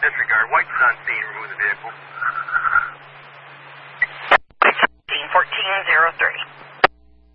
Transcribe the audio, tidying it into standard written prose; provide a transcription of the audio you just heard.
Disregard. White's on scene. Remove the vehicle. White's on scene, 1403.